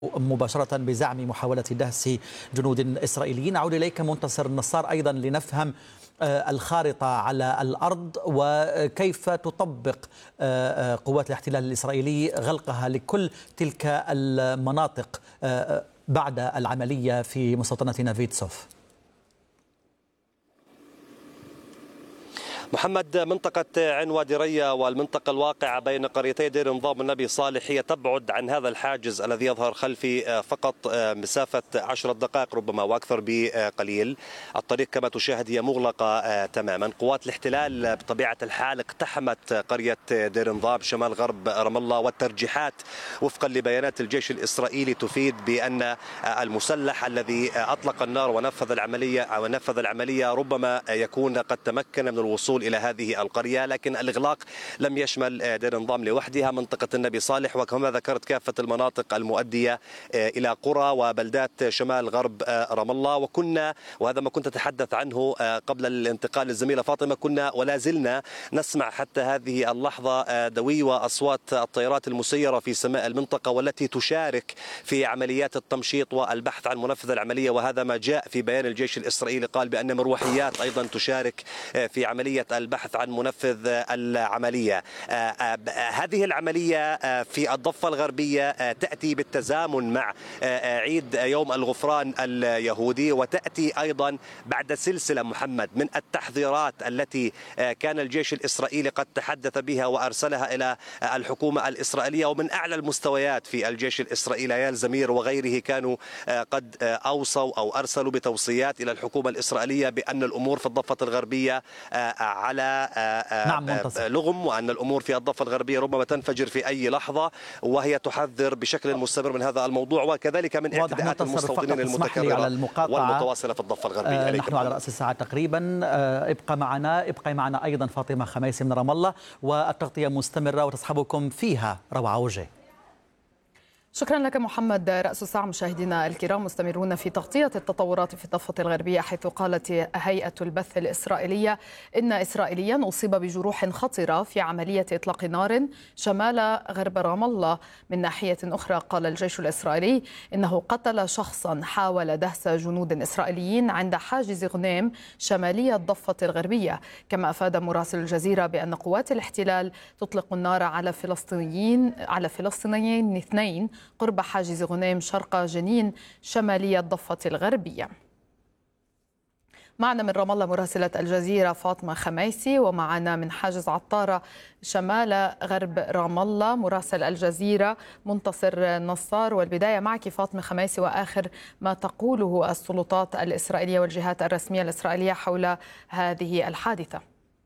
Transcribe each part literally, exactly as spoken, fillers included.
مباشرة بزعم محاولة دهس جنود إسرائيليين. أعود إليك منتصر النصار أيضا لنفهم الخارطة على الأرض وكيف تطبق قوات الاحتلال الإسرائيلي غلقها لكل تلك المناطق بعد العملية في مستوطنة نافيتسوف. محمد، منطقة عين وادي ريا والمنطقة الواقعة بين قريتي دير نظام والنبي صالح هي تبعد عن هذا الحاجز الذي يظهر خلفي فقط مسافة عشرة دقائق ربما وأكثر بقليل. الطريق كما تشاهد هي مغلقة تماما. قوات الاحتلال بطبيعة الحال اقتحمت قرية دير نظام شمال غرب رام الله، والترجيحات وفقا لبيانات الجيش الإسرائيلي تفيد بأن المسلح الذي أطلق النار ونفذ العملية ونفذ العملية ربما يكون قد تمكن من الوصول إلى هذه القرية، لكن الإغلاق لم يشمل دير نظام لوحدها، منطقة النبي صالح وكما ذكرت كافة المناطق المؤدية إلى قرى وبلدات شمال غرب رام الله. وكنا وهذا ما كنت أتحدث عنه قبل الانتقال للزميلة فاطمة، كنا ولا زلنا نسمع حتى هذه اللحظة دوي وأصوات الطائرات المسيرة في سماء المنطقة والتي تشارك في عمليات التمشيط والبحث عن منفذ العملية. وهذا ما جاء في بيان الجيش الإسرائيلي، قال بأن مروحيات أيضا تشارك في عملية البحث عن منفذ العملية. هذه العملية في الضفة الغربية تأتي بالتزامن مع عيد يوم الغفران اليهودي، وتأتي أيضا بعد سلسلة محمد من التحذيرات التي كان الجيش الإسرائيلي قد تحدث بها وأرسلها إلى الحكومة الإسرائيلية. ومن أعلى المستويات في الجيش الإسرائيلي يال زمير وغيره كانوا قد أوصوا أو أرسلوا بتوصيات إلى الحكومة الإسرائيلية بأن الأمور في الضفة الغربية على نعم لغم، وأن الأمور في الضفة الغربية ربما تنفجر في أي لحظة، وهي تحذر بشكل مستمر من هذا الموضوع وكذلك من اعتداءات المستوطنين المتكررة والمتواصلة في الضفة الغربية. آه نحن على رأس الساعة تقريبا. آه ابقى معنا ابقى معنا أيضا فاطمة خميسي من رام الله، والتغطية مستمرة وتصحبكم فيها روعة وجه. شكرا لك محمد. رأس الساعة مشاهدينا الكرام، مستمرون في تغطية التطورات في الضفة الغربية، حيث قالت هيئة البث الإسرائيلية إن إسرائيليا أصيب بجروح خطرة في عملية إطلاق نار شمال غرب رام الله. من ناحية أخرى قال الجيش الإسرائيلي إنه قتل شخصا حاول دهس جنود إسرائيليين عند حاجز غنيم شمالية الضفة الغربية. كما أفاد مراسل الجزيرة بأن قوات الاحتلال تطلق النار على فلسطينيين على فلسطينيين اثنين قرب حاجز غنيم شرق جنين شمالية الضفة الغربية. معنا من رام الله مراسلة الجزيرة فاطمة خميسي، ومعنا من حاجز عطارة شمال غرب رام الله مراسل الجزيرة منتصر نصار. والبداية معك فاطمة خميسي، وآخر ما تقوله السلطات الإسرائيلية والجهات الرسمية الإسرائيلية حول هذه الحادثة.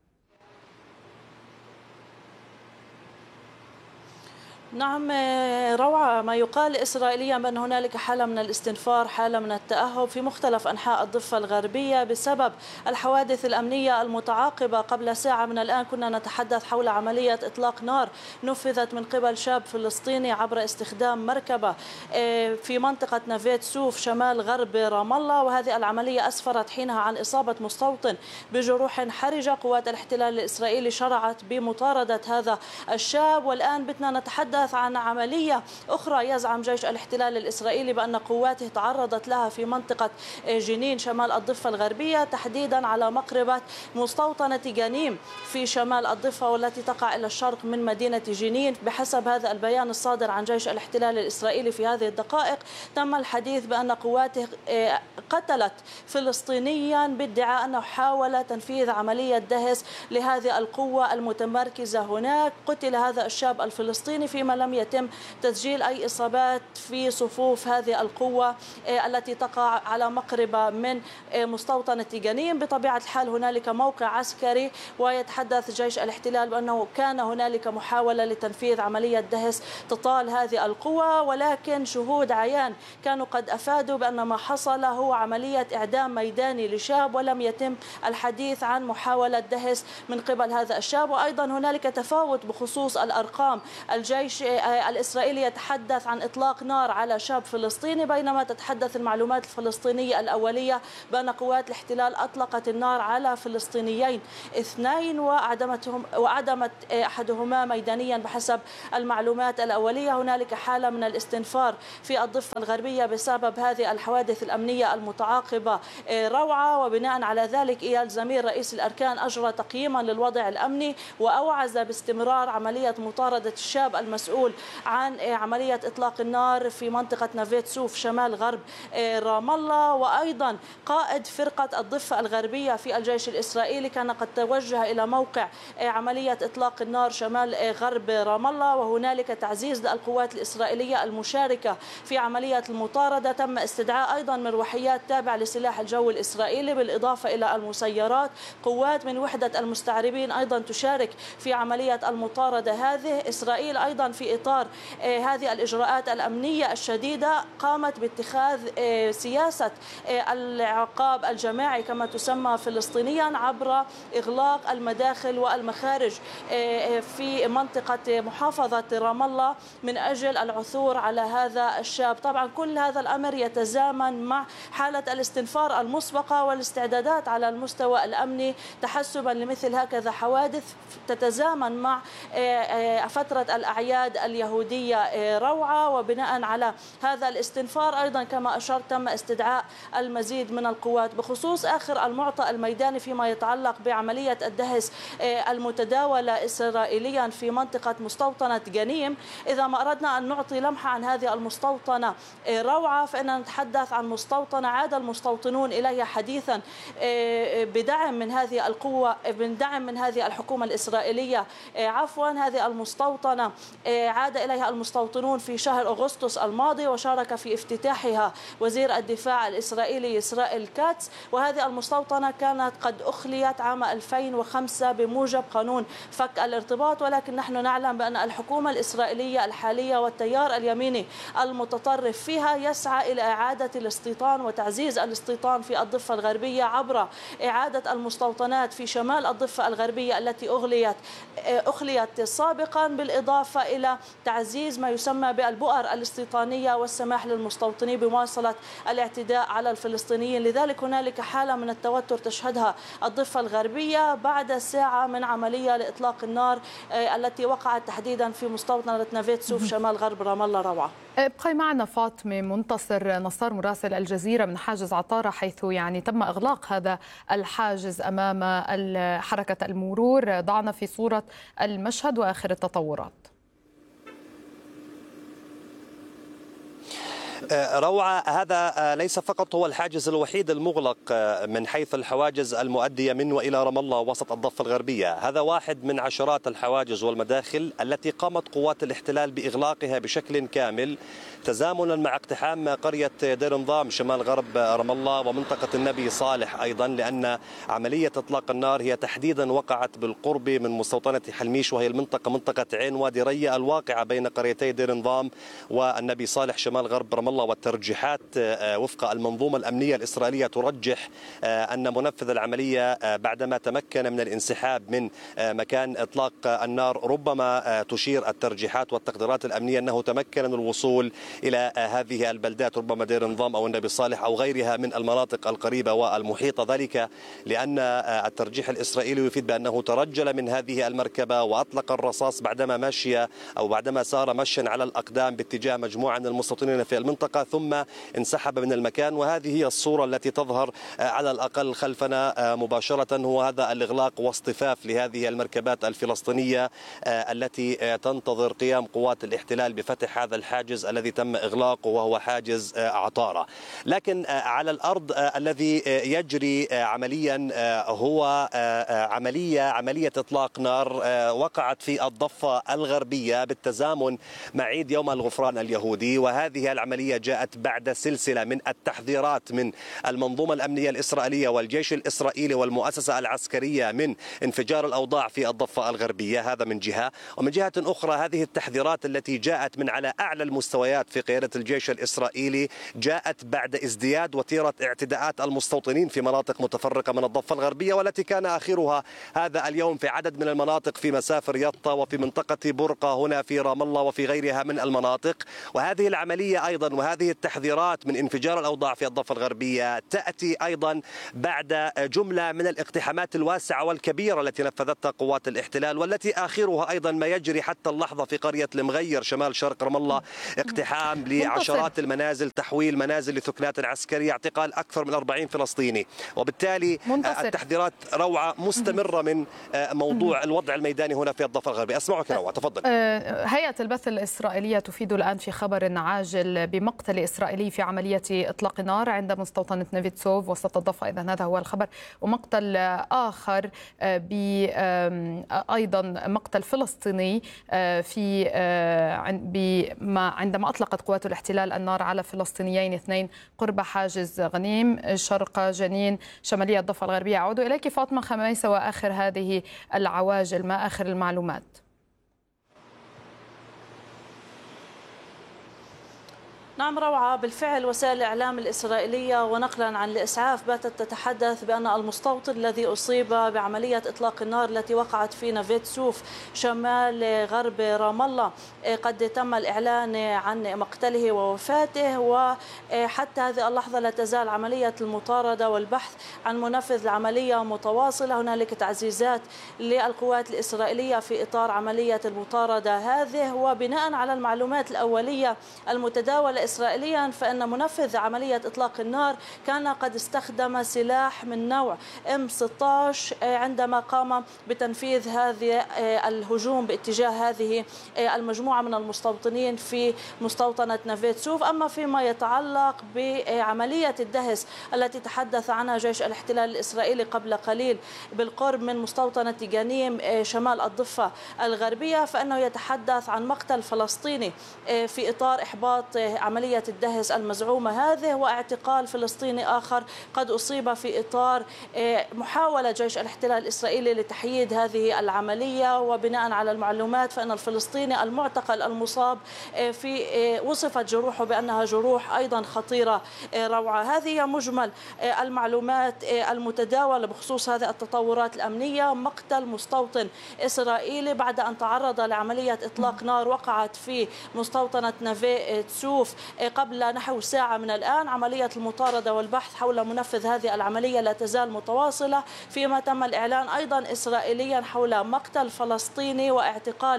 نعم روعة، ما يقال إسرائيليا بأن هنالك حالة من الاستنفار، حالة من التأهب في مختلف أنحاء الضفة الغربية بسبب الحوادث الأمنية المتعاقبة. قبل ساعة من الآن كنا نتحدث حول عملية إطلاق نار نفذت من قبل شاب فلسطيني عبر استخدام مركبة في منطقة نافيت سوف شمال غرب رام الله، وهذه العملية أسفرت حينها عن إصابة مستوطن بجروح حرجة. قوات الاحتلال الإسرائيلي شرعت بمطاردة هذا الشاب، والآن بدنا نتحدث عن عملية أخرى يزعم جيش الاحتلال الإسرائيلي بأن قواته تعرضت لها في منطقة جنين شمال الضفة الغربية، تحديدا على مقربة مستوطنة جنيم في شمال الضفة والتي تقع إلى الشرق من مدينة جنين. بحسب هذا البيان الصادر عن جيش الاحتلال الإسرائيلي في هذه الدقائق، تم الحديث بأن قواته قتلت فلسطينيا بادعاء أنه حاول تنفيذ عملية دهس لهذه القوة المتمركزة هناك. قتل هذا الشاب الفلسطيني فيما لم يتم تسجيل أي إصابات في صفوف هذه القوة التي تقع على مقربة من مستوطنة جنين. بطبيعة الحال هنالك موقع عسكري، ويتحدث جيش الاحتلال بأنه كان هنالك محاولة لتنفيذ عملية دهس تطال هذه القوة، ولكن شهود عيان كانوا قد أفادوا بأن ما حصل هو عملية إعدام ميداني لشاب، ولم يتم الحديث عن محاولة دهس من قبل هذا الشاب. وأيضا هنالك تفاوت بخصوص الأرقام. الجيش الجيش الإسرائيلي يتحدث عن إطلاق نار على شاب فلسطيني، بينما تتحدث المعلومات الفلسطينية الأولية بأن قوات الاحتلال أطلقت النار على فلسطينيين اثنين وأعدمتهم وأعدمت أحدهما ميدانيا بحسب المعلومات الأولية. هنالك حالة من الاستنفار في الضفة الغربية بسبب هذه الحوادث الأمنية المتعاقبة روعة، وبناء على ذلك إيال زمير رئيس الأركان أجرى تقييما للوضع الأمني وأوعز باستمرار عملية مطاردة الشاب المسؤول عن عملية إطلاق النار في منطقة نافيت سوف شمال غرب رام الله. وأيضا قائد فرقة الضفة الغربية في الجيش الإسرائيلي كان قد توجه إلى موقع عملية إطلاق النار شمال غرب رام الله، وهنالك تعزيز للقوات الإسرائيلية المشاركة في عملية المطاردة. تم استدعاء أيضا مروحيات تابعة لسلاح الجو الإسرائيلي بالإضافة إلى المسيرات. قوات من وحدة المستعربين أيضا تشارك في عملية المطاردة هذه. إسرائيل أيضا في إطار هذه الإجراءات الأمنية الشديدة قامت باتخاذ سياسة العقاب الجماعي كما تسمى فلسطينيا عبر إغلاق المداخل والمخارج في منطقة محافظة رام الله من أجل العثور على هذا الشاب. طبعا كل هذا الأمر يتزامن مع حالة الاستنفار المسبقة والاستعدادات على المستوى الأمني تحسبا لمثل هكذا حوادث تتزامن مع فترة الأعياد اليهودية روعة. وبناء على هذا الاستنفار أيضا كما أشرت تم استدعاء المزيد من القوات. بخصوص آخر المعطى الميداني فيما يتعلق بعملية الدهس المتداولة إسرائيليا في منطقة مستوطنة جنيم، إذا ما أردنا أن نعطي لمحة عن هذه المستوطنة روعة فإننا نتحدث عن مستوطنة عاد المستوطنون إليها حديثا بدعم من هذه القوة بدعم من هذه الحكومة الإسرائيلية. عفوا هذه المستوطنة عاد إليها المستوطنون في شهر أغسطس الماضي وشارك في افتتاحها وزير الدفاع الإسرائيلي إسرائيل كاتس، وهذه المستوطنة كانت قد أخليت عام ألفين وخمسة بموجب قانون فك الارتباط، ولكن نحن نعلم بأن الحكومة الإسرائيلية الحالية والتيار اليميني المتطرف فيها يسعى إلى إعادة الاستيطان وتعزيز الاستيطان في الضفة الغربية عبر إعادة المستوطنات في شمال الضفة الغربية التي أغليت أخليت سابقا، بالإضافة إلى تعزيز ما يسمى بالبؤر الاستيطانية والسماح للمستوطنين بمواصلة الاعتداء على الفلسطينيين. لذلك هنالك حالة من التوتر تشهدها الضفة الغربية بعد ساعة من عملية لإطلاق النار التي وقعت تحديدا في مستوطنة نافيت سوف شمال غرب رام الله روعة. ابقي معنا فاطمة منتصر نصار مراسل الجزيرة من حاجز عطارة، حيث يعني تم إغلاق هذا الحاجز أمام حركة المرور. ضعنا في صورة المشهد وآخر التطورات. روعة، هذا ليس فقط هو الحاجز الوحيد المغلق من حيث الحواجز المؤدية من وإلى رام الله وسط الضفة الغربية، هذا واحد من عشرات الحواجز والمداخل التي قامت قوات الاحتلال بإغلاقها بشكل كامل تزامنا مع اقتحام قرية دير نظام شمال غرب رام الله ومنطقة النبي صالح أيضا، لأن عملية إطلاق النار هي تحديدا وقعت بالقرب من مستوطنة حلميش، وهي المنطقة منطقة عين وادي ريا الواقعة بين قريتي دير نظام والنبي صالح شمال غرب رام الله. والترجيحات وفق المنظومة الأمنية الإسرائيلية ترجح أن منفذ العملية بعدما تمكن من الانسحاب من مكان إطلاق النار، ربما تشير الترجيحات والتقديرات الأمنية أنه تمكن من الوصول إلى هذه البلدات، ربما دير نظام أو النبي صالح أو غيرها من المناطق القريبة والمحيطة، ذلك لأن الترجيح الإسرائيلي يفيد بأنه ترجل من هذه المركبة وأطلق الرصاص بعدما مشي أو بعدما سار مشيا على الأقدام باتجاه مجموعة من المستوطنين في المنطقة ثم انسحب من المكان. وهذه هي الصورة التي تظهر على الأقل خلفنا مباشرة، هو هذا الإغلاق واصطفاف لهذه المركبات الفلسطينية التي تنتظر قيام قوات الاحتلال بفتح هذا الحاجز الذي تم إغلاقه وهو حاجز عطارة. لكن على الأرض الذي يجري عمليا هو عملية عملية إطلاق نار وقعت في الضفة الغربية بالتزامن مع عيد يوم الغفران اليهودي، وهذه العملية العملية جاءت بعد سلسلة من التحذيرات من المنظومة الأمنية الإسرائيلية والجيش الإسرائيلي والمؤسسة العسكرية من انفجار الأوضاع في الضفة الغربية. هذا من جهة، ومن جهة أخرى هذه التحذيرات التي جاءت من على أعلى المستويات في قيادة الجيش الإسرائيلي جاءت بعد ازدياد وتيرة اعتداءات المستوطنين في مناطق متفرقة من الضفة الغربية، والتي كان آخرها هذا اليوم في عدد من المناطق في مسافر يطا وفي منطقة برقة هنا في رام الله وفي غيرها من المناطق. وهذه العملية أيضا وهذه التحذيرات من انفجار الأوضاع في الضفة الغربية تأتي أيضا بعد جملة من الاقتحامات الواسعة والكبيرة التي نفذتها قوات الاحتلال، والتي آخرها أيضا ما يجري حتى اللحظة في قرية المغير شمال شرق رام الله، اقتحام لعشرات المنازل، تحويل منازل لثكنات عسكرية، اعتقال أكثر من أربعين فلسطيني. وبالتالي منتصر. التحذيرات روعة مستمرة من موضوع الوضع الميداني هنا في الضفة الغربية. أسمعك روعة، تفضل. هيئة البث الإسرائيلية تفيد الآن في خبر عاجل بمقتل إسرائيلي في عملية إطلاق نار عند مستوطنة نيفيتسوف وسط الضفة، إذا هذا هو الخبر. ومقتل آخر ب أيضا مقتل فلسطيني في عندما أطلقت قوات الاحتلال النار على فلسطينيين اثنين قرب حاجز غنيم شرق جنين شمالية الضفة الغربية. أعود إليك فاطمة خميسة، وآخر هذه العواجل، ما آخر المعلومات؟ نعم روعة، بالفعل وسائل الإعلام الإسرائيلية ونقلا عن الإسعاف باتت تتحدث بأن المستوطن الذي أصيب بعملية إطلاق النار التي وقعت في نافيت سوف شمال غرب رام الله قد تم الإعلان عن مقتله ووفاته، وحتى هذه اللحظة لا تزال عملية المطاردة والبحث عن منفذ العملية متواصلة. هنالك تعزيزات للقوات الإسرائيلية في إطار عملية المطاردة هذه، وبناء على المعلومات الأولية المتداولة إسرائيليا فإن منفذ عملية إطلاق النار كان قد استخدم سلاح من نوع إم ستة عشر عندما قام بتنفيذ هذه الهجوم باتجاه هذه المجموعة من المستوطنين في مستوطنة نافيت سوف. أما فيما يتعلق بعملية الدهس التي تحدث عنها جيش الاحتلال الإسرائيلي قبل قليل بالقرب من مستوطنة جنيم شمال الضفة الغربية، فإنه يتحدث عن مقتل فلسطيني في إطار إحباط عملية الدهس المزعومة هذه، واعتقال فلسطيني آخر قد أصيب في إطار محاولة جيش الاحتلال الإسرائيلي لتحييد هذه العملية. وبناء على المعلومات فإن الفلسطيني المعتقل المصاب في وصفت جروحه بأنها جروح أيضا خطيرة. روعة، هذه مجمل المعلومات المتداولة بخصوص هذه التطورات الأمنية. مقتل مستوطن إسرائيلي بعد أن تعرض لعملية إطلاق نار وقعت في مستوطنة نافيت سوف قبل نحو ساعة من الآن. عملية المطاردة والبحث حول منفذ هذه العملية لا تزال متواصلة، فيما تم الإعلان أيضا إسرائيليا حول مقتل فلسطيني واعتقال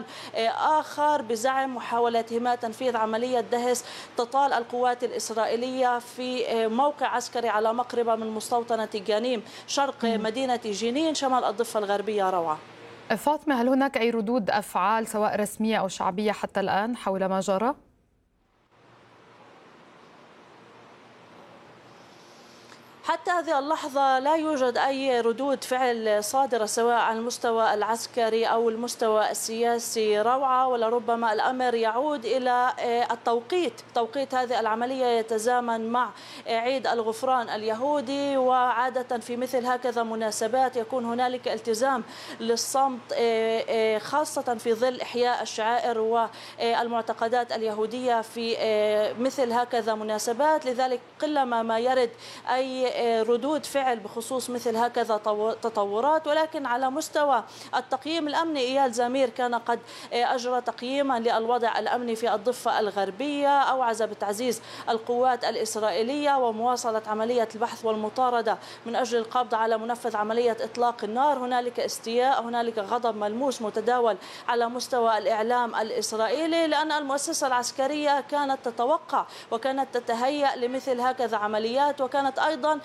آخر بزعم محاولتهما تنفيذ عملية دهس تطال القوات الإسرائيلية في موقع عسكري على مقربة من مستوطنة جنيم شرق مدينة جنين شمال الضفة الغربية. روعة. فاطمة، هل هناك أي ردود أفعال سواء رسمية أو شعبية حتى الآن حول ما جرى؟ حتى هذه اللحظة لا يوجد أي ردود فعل صادرة سواء على المستوى العسكري أو المستوى السياسي. روعة، ولربما الأمر يعود إلى التوقيت. توقيت هذه العملية يتزامن مع عيد الغفران اليهودي، وعادة في مثل هكذا مناسبات يكون هنالك التزام للصمت خاصة في ظل إحياء الشعائر والمعتقدات اليهودية في مثل هكذا مناسبات. لذلك قلما ما يرد أي ردود فعل بخصوص مثل هكذا تطورات. ولكن على مستوى التقييم الأمني، إيال زمير كان قد أجرى تقييما للوضع الأمني في الضفة الغربية، أوعز بتعزيز القوات الإسرائيلية ومواصلة عملية البحث والمطاردة من أجل القبض على منفذ عملية إطلاق النار. هنالك استياء، هنالك غضب ملموس متداول على مستوى الإعلام الإسرائيلي، لأن المؤسسة العسكرية كانت تتوقع وكانت تتهيأ لمثل هكذا عمليات، وكانت أيضا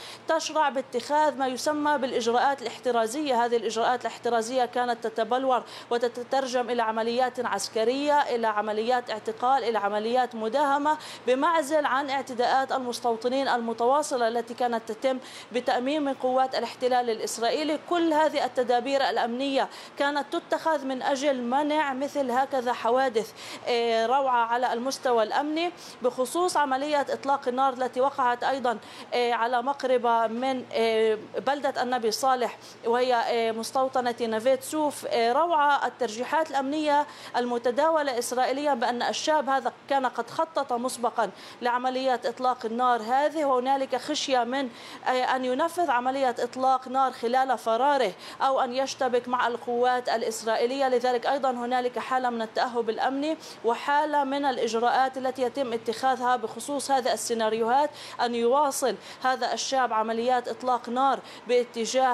تشرع باتخاذ ما يسمى بالإجراءات الاحترازية. هذه الإجراءات الاحترازية كانت تتبلور وتتترجم إلى عمليات عسكرية، إلى عمليات اعتقال، إلى عمليات مداهمة، بمعزل عن اعتداءات المستوطنين المتواصلة التي كانت تتم بتأميم قوات الاحتلال الإسرائيلي. كل هذه التدابير الأمنية كانت تتخذ من أجل منع مثل هكذا حوادث روعة على المستوى الأمني. بخصوص عملية إطلاق النار التي وقعت أيضا على مقربة من بلدة النبي صالح وهي مستوطنة نافيت سوف، روعة الترجيحات الأمنية المتداولة إسرائيليا بأن الشاب هذا كان قد خطط مسبقا لعملية إطلاق النار هذه، وهنالك خشية من أن ينفذ عملية إطلاق نار خلال فراره أو أن يشتبك مع القوات الإسرائيلية. لذلك أيضا هنالك حالة من التأهب الأمني وحالة من الإجراءات التي يتم اتخاذها بخصوص هذه السيناريوهات، أن يواصل هذا الشاب عمليات إطلاق نار باتجاه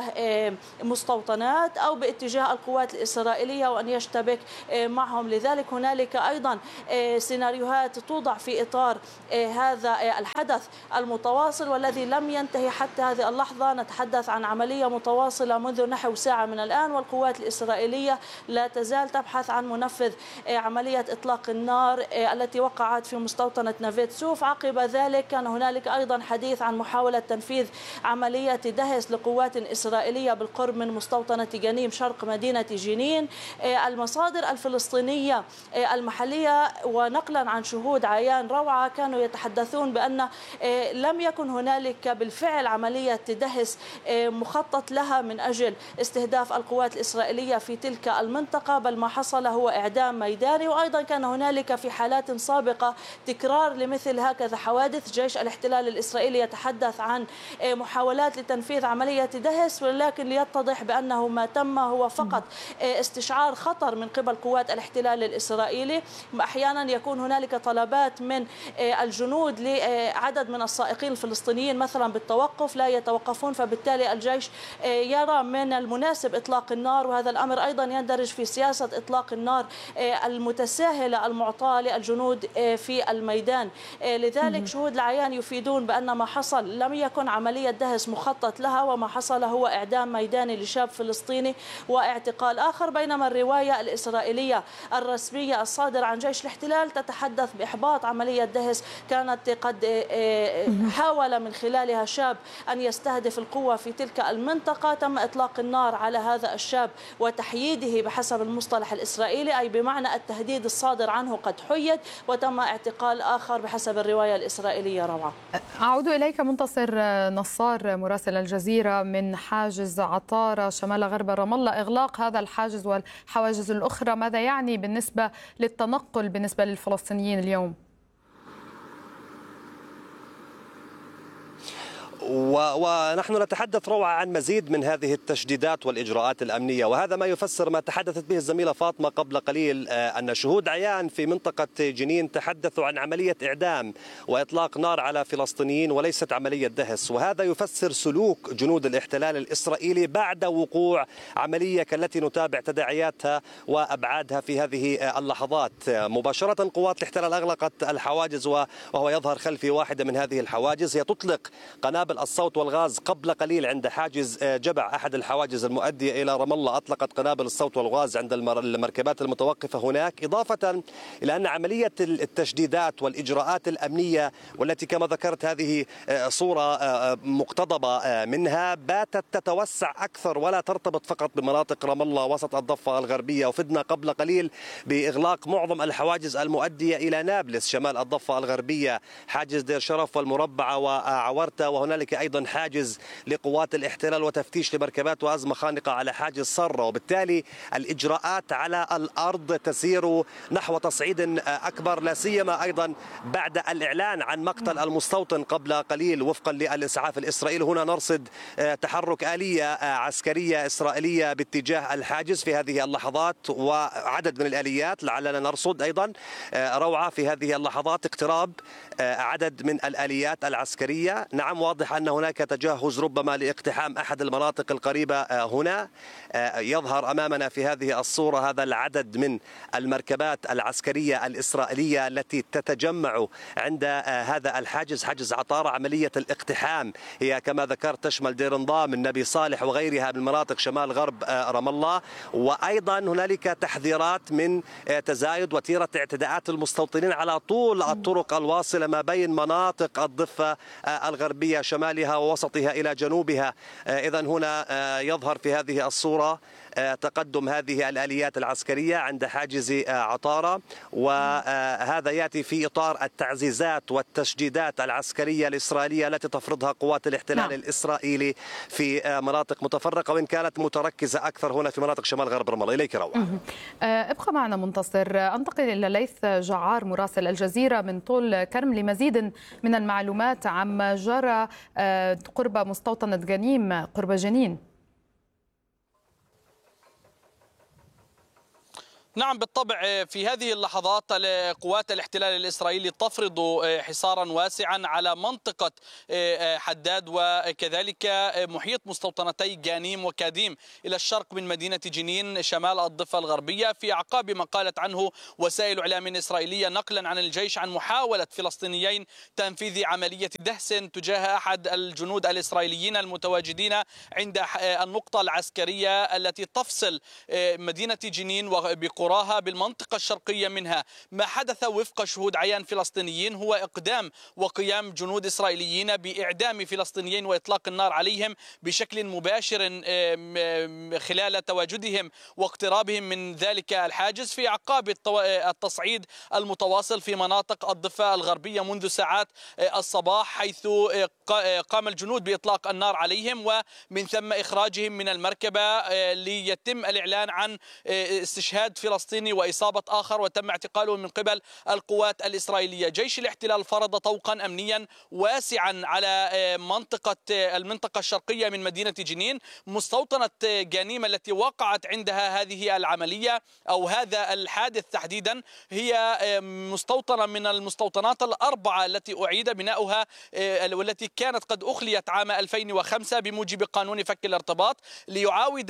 مستوطنات أو باتجاه القوات الإسرائيلية وأن يشتبك معهم. لذلك هنالك أيضا سيناريوهات توضع في إطار هذا الحدث المتواصل والذي لم ينتهي حتى هذه اللحظة. نتحدث عن عملية متواصلة منذ نحو ساعة من الآن، والقوات الإسرائيلية لا تزال تبحث عن منفذ عملية إطلاق النار التي وقعت في مستوطنة نافيت سوف. عقب ذلك كان هنالك أيضا حديث عن محاولة تنفيذ عملية دهس لقوات إسرائيلية بالقرب من مستوطنة جنيم شرق مدينة جنين. المصادر الفلسطينية المحلية ونقلا عن شهود عيان روعة كانوا يتحدثون بأن لم يكن هنالك بالفعل عملية دهس مخطط لها من أجل استهداف القوات الإسرائيلية في تلك المنطقة، بل ما حصل هو إعدام ميداني. وأيضا كان هنالك في حالات سابقة تكرار لمثل هكذا حوادث. جيش الاحتلال الإسرائيلي يتحدث عن محاولات لتنفيذ عملية دهس، ولكن ليتضح بأنه ما تم هو فقط استشعار خطر من قبل قوات الاحتلال الإسرائيلي. أحيانا يكون هنالك طلبات من الجنود لعدد من السائقين الفلسطينيين مثلا بالتوقف، لا يتوقفون، فبالتالي الجيش يرى من المناسب إطلاق النار، وهذا الأمر أيضا يندرج في سياسة إطلاق النار المتساهلة المعطاة للجنود في الميدان. لذلك شهود العيان يفيدون بأن ما حصل لم يكن عملية دهس مخطط لها، وما حصل هو إعدام ميداني لشاب فلسطيني واعتقال آخر، بينما الرواية الإسرائيلية الرسمية الصادرة عن جيش الاحتلال تتحدث بإحباط عملية دهس كانت قد حاول من خلالها شاب أن يستهدف القوة في تلك المنطقة. تم إطلاق النار على هذا الشاب وتحييده بحسب المصطلح الإسرائيلي، أي بمعنى التهديد الصادر عنه قد حيد، وتم اعتقال آخر بحسب الرواية الإسرائيلية. روعة، أعود إليك منتصر نصار مراسل الجزيرة من حاجز عطارة شمال غرب رام الله. إغلاق هذا الحاجز والحواجز الأخرى ماذا يعني بالنسبة للتنقل بالنسبة للفلسطينيين اليوم؟ ونحن نتحدث روعة عن مزيد من هذه التشديدات والإجراءات الأمنية، وهذا ما يفسر ما تحدثت به الزميلة فاطمة قبل قليل، أن شهود عيان في منطقة جنين تحدثوا عن عملية إعدام وإطلاق نار على فلسطينيين وليست عملية دهس، وهذا يفسر سلوك جنود الاحتلال الإسرائيلي بعد وقوع عملية كالتي نتابع تداعياتها وأبعادها في هذه اللحظات. مباشرة قوات الاحتلال أغلقت الحواجز، وهو يظهر خلفي واحدة من هذه الحواجز. هي تطلق قنابل الصوت والغاز. قبل قليل عند حاجز جبع أحد الحواجز المؤدية إلى رام الله أطلقت قنابل الصوت والغاز عند المركبات المتوقفة هناك، إضافة إلى أن عملية التشديدات والإجراءات الأمنية والتي كما ذكرت هذه صورة مقتضبة منها باتت تتوسع أكثر ولا ترتبط فقط بمناطق رام الله وسط الضفة الغربية. وفدنا قبل قليل بإغلاق معظم الحواجز المؤدية إلى نابلس شمال الضفة الغربية، حاجز دير شرف والمربعة وعورتة، وهنالك أيضا حاجز لقوات الاحتلال وتفتيش لمركبات وأزمة خانقة على حاجز صرة. وبالتالي الإجراءات على الأرض تسير نحو تصعيد أكبر، لا سيما أيضا بعد الإعلان عن مقتل المستوطن قبل قليل وفقا للإسعاف الإسرائيلي. هنا نرصد تحرك آلية عسكرية إسرائيلية باتجاه الحاجز في هذه اللحظات، وعدد من الآليات لعلنا نرصد أيضا روعة في هذه اللحظات اقتراب عدد من الآليات العسكرية. نعم واضح واضح أن هناك تجهز ربما لاقتحام أحد المناطق القريبة هنا. يظهر أمامنا في هذه الصورة هذا العدد من المركبات العسكرية الإسرائيلية التي تتجمع عند هذا الحاجز، حاجز عطارة. عملية الاقتحام هي كما ذكرت تشمل دير انضام، النبي صالح وغيرها من مناطق شمال غرب رام الله. وأيضا هنالك تحذيرات من تزايد وتيرة اعتداءات المستوطنين على طول الطرق الواصلة ما بين مناطق الضفة الغربية شمالها ووسطها إلى جنوبها. إذن هنا يظهر في هذه الصورة تقدم هذه الآليات العسكرية عند حاجز عطارة، وهذا يأتي في إطار التعزيزات والتشديدات العسكرية الإسرائيلية التي تفرضها قوات الاحتلال نعم. الإسرائيلي في مناطق متفرقة، وإن كانت متركزة أكثر هنا في مناطق شمال غرب رام الله. إليك روعة. ابقى معنا منتصر. أنتقل إلى ليث جعار مراسل الجزيرة من طول كرم لمزيد من المعلومات عما جرى قرب مستوطنة جنيم قرب جنين. نعم بالطبع، في هذه اللحظات قوات الاحتلال الإسرائيلي تفرض حصارا واسعا على منطقة حداد وكذلك محيط مستوطنتي جانيم وكاديم إلى الشرق من مدينة جنين شمال الضفة الغربية، في أعقاب ما قالت عنه وسائل إعلام إسرائيلية نقلا عن الجيش عن محاولة فلسطينيين تنفيذ عملية دهس تجاه أحد الجنود الإسرائيليين المتواجدين عند النقطة العسكرية التي تفصل مدينة جنين بقرى قراها بالمنطقة الشرقية منها. ما حدث وفق شهود عيان فلسطينيين هو إقدام وقيام جنود إسرائيليين بإعدام فلسطينيين وإطلاق النار عليهم بشكل مباشر خلال تواجدهم واقترابهم من ذلك الحاجز في أعقاب التصعيد المتواصل في مناطق الضفة الغربية منذ ساعات الصباح، حيث قام الجنود بإطلاق النار عليهم ومن ثم إخراجهم من المركبة ليتم الإعلان عن استشهاد فلسطيني وإصابة آخر وتم اعتقاله من قبل القوات الإسرائيلية. جيش الاحتلال فرض طوقا أمنيا واسعا على منطقة المنطقة الشرقية من مدينة جنين. مستوطنة جانيم التي وقعت عندها هذه العملية أو هذا الحادث تحديدا هي مستوطنة من المستوطنات الأربعة التي أعيد بناؤها والتي كانت قد أخليت عام ألفين وخمسة بموجب قانون فك الارتباط ليعاود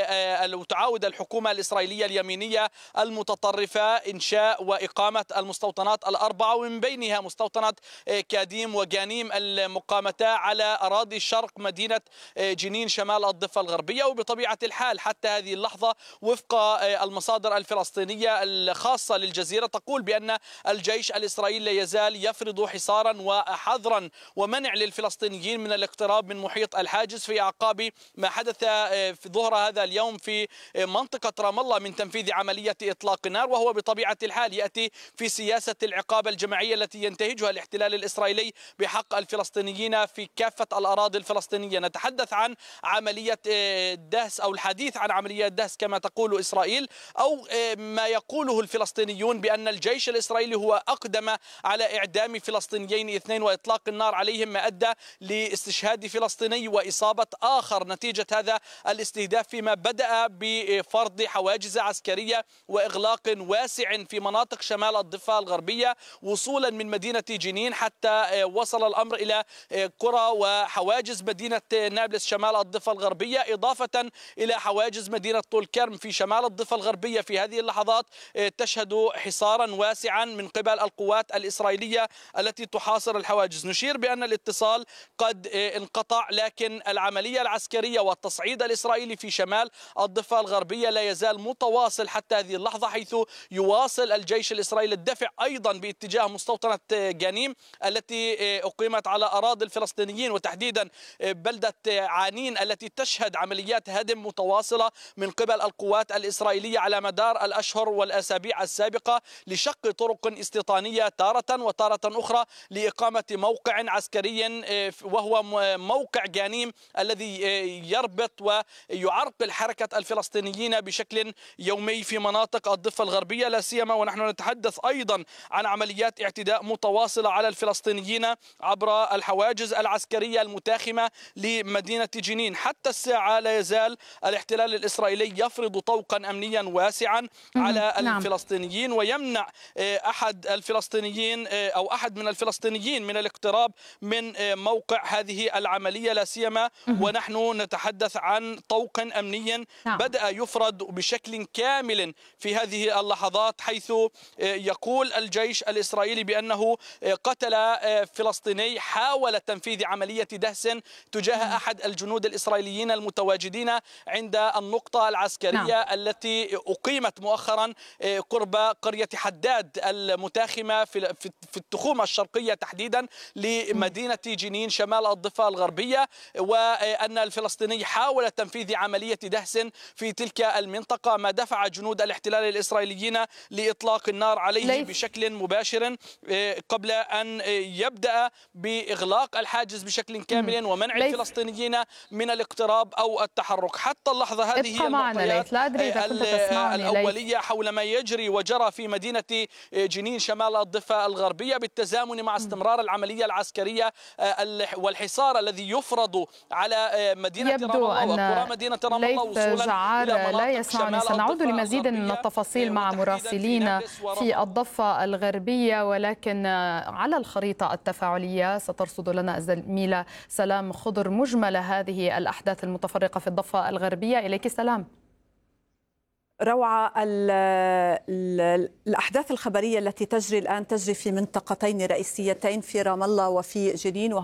تعاود الحكومة الإسرائيلية اليمينية المتطرفة إنشاء وإقامة المستوطنات الأربعة، ومن بينها مستوطنة كاديم وجانيم المقامتا على أراضي شرق مدينة جنين شمال الضفة الغربية. وبطبيعة الحال حتى هذه اللحظة وفق المصادر الفلسطينية الخاصة للجزيرة تقول بأن الجيش الإسرائيلي لا يزال يفرض حصارا وحظرا ومنع للفلسطينيين من الاقتراب من محيط الحاجز في أعقاب ما حدث في ظهر هذا اليوم في منطقة رام الله من تنفيذ عملية إطلاق النار، وهو بطبيعة الحال يأتي في سياسة العقاب الجماعية التي ينتهجها الاحتلال الإسرائيلي بحق الفلسطينيين في كافة الأراضي الفلسطينية. نتحدث عن عملية دهس أو الحديث عن عملية دهس كما تقول إسرائيل، أو ما يقوله الفلسطينيون بأن الجيش الإسرائيلي هو أقدم على إعدام فلسطينيين اثنين وإطلاق النار عليهم ما أدى لاستشهاد فلسطيني وإصابة آخر نتيجة هذا الاستهداف، فيما بدأ بفرض حواجز عسكرية وإغلاق واسع في مناطق شمال الضفة الغربية وصولا من مدينة جنين حتى وصل الأمر إلى قرى وحواجز مدينة نابلس شمال الضفة الغربية، إضافة إلى حواجز مدينة طول كرم في شمال الضفة الغربية في هذه اللحظات تشهد حصارا واسعا من قبل القوات الإسرائيلية التي تحاصر الحواجز. نشير بأن الاتصال قد انقطع، لكن العملية العسكرية والتصعيد الإسرائيلي في شمال الضفة الغربية لا يزال متواصل حتى هذه اللحظة، حيث يواصل الجيش الإسرائيلي الدفع أيضا باتجاه مستوطنة جانيم التي أقيمت على أراضي الفلسطينيين وتحديدا بلدة عانين التي تشهد عمليات هدم متواصلة من قبل القوات الإسرائيلية على مدار الأشهر والأسابيع السابقة لشق طرق استيطانية تارة وتارة أخرى لإقامة موقع عسكري وهو موقع جانيم الذي يربط ويعرقل حركة الفلسطينيين بشكل يومي في مناطق الضفة الغربية، لا سيما ونحن نتحدث أيضا عن عمليات اعتداء متواصلة على الفلسطينيين عبر الحواجز العسكرية المتاخمة لمدينة جنين. حتى الساعة لا يزال الاحتلال الإسرائيلي يفرض طوقا أمنيا واسعا على نعم. الفلسطينيين، ويمنع أحد الفلسطينيين أو أحد من الفلسطينيين من الاقتراب من موقع هذه العملية، لا سيما ونحن نتحدث عن طوق أمني نعم. بدأ يفرض بشكل كامل في هذه اللحظات، حيث يقول الجيش الإسرائيلي بأنه قتل فلسطيني حاول تنفيذ عملية دهس تجاه أحد الجنود الإسرائيليين المتواجدين عند النقطة العسكرية نعم. التي أقيمت مؤخرا قرب قرية حداد المتاخمة في التخومة الشرقية تحديدا لمدينة جنين شمال الضفة الغربية، وأن الفلسطيني حاول تنفيذ عملية دهس في تلك المنطقة، ما دفع جنود الاحتلال الإسرائيليين لإطلاق النار عليه ليف. بشكل مباشر قبل أن يبدأ بإغلاق الحاجز بشكل كامل ومنع ليف. الفلسطينيين من الاقتراب أو التحرك. حتى اللحظة هذه هي المعطيات الأولية حول ما يجري وجرى في مدينة جنين شمال الضفة الغربية، بالتزامن مع استمرار العملية العسكرية والحصار الذي يفرض على مدينة رام الله وقرى مدينة رام الله وصولا إلى لا يسمعني. سنعود لمزيد من التفاصيل مع مراسلين في الضفة الغربية، ولكن على الخريطة التفاعلية سترصد لنا الزميلة سلام خضر مجمل هذه الأحداث المتفرقة في الضفة الغربية. إليك سلام. روعة، الأحداث الخبرية التي تجري الآن تجري في منطقتين رئيسيتين في رام الله وفي جنين.